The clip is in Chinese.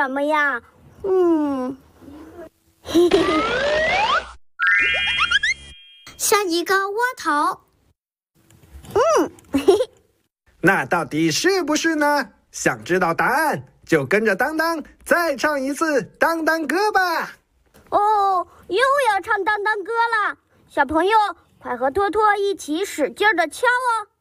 什么呀？嘿嘿嘿，像一个窝头。嘿嘿。 那到底是不是呢？想知道答案，就跟着当当再唱一次当当歌吧。 哦，又要唱当当歌了，小朋友快和托托一起使劲的敲哦。